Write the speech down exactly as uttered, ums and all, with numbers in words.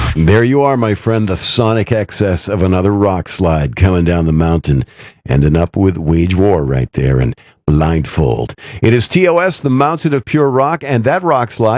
There you are, my friend, the sonic excess of another rock slide coming down the mountain, ending up with Wage War right there and Blindfold. It is T O S, the Mountain of Pure Rock, and that rock slide